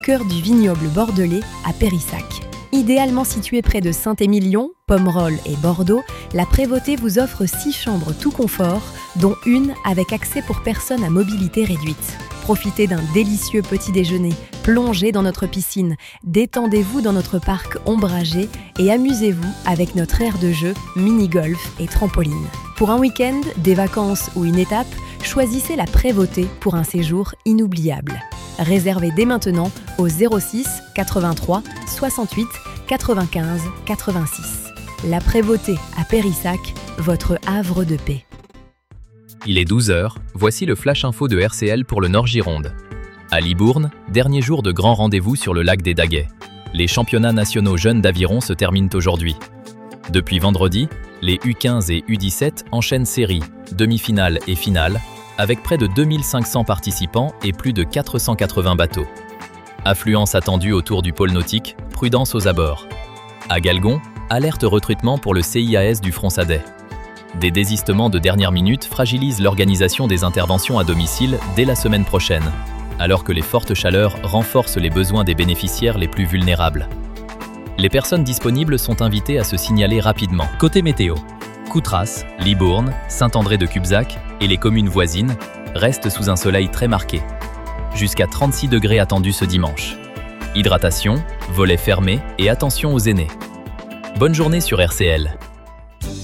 cœur du vignoble bordelais à Périssac. Idéalement situé près de Saint-Émilion, Pomerol et Bordeaux, la Prévôté vous offre 6 chambres tout confort, dont une avec accès pour personnes à mobilité réduite. Profitez d'un délicieux petit déjeuner, plongez dans notre piscine, détendez-vous dans notre parc ombragé et amusez-vous avec notre aire de jeu, mini-golf et trampoline. Pour un week-end, des vacances ou une étape, choisissez la Prévôté pour un séjour inoubliable. Réservez dès maintenant au 06 83 68 95 86. La Prévôté à Périssac, votre havre de paix. Il est 12h, voici le Flash Info de RCL pour le Nord-Gironde. À Libourne, dernier jour de grand rendez-vous sur le lac des Daguets. Les championnats nationaux jeunes d'aviron se terminent aujourd'hui. Depuis vendredi, les U15 et U17 enchaînent séries, demi-finales et finales, avec près de 2500 participants et plus de 480 bateaux. Affluence attendue autour du pôle nautique, prudence aux abords. À Galgon, alerte recrutement pour le CIAS du Fronsadet. Des désistements de dernière minute fragilisent l'organisation des interventions à domicile dès la semaine prochaine, alors que les fortes chaleurs renforcent les besoins des bénéficiaires les plus vulnérables. Les personnes disponibles sont invitées à se signaler rapidement. Côté météo, Coutras, Libourne, Saint-André-de-Cubzac et les communes voisines restent sous un soleil très marqué. Jusqu'à 36 degrés attendus ce dimanche. Hydratation, volets fermés et attention aux aînés. Bonne journée sur RCL.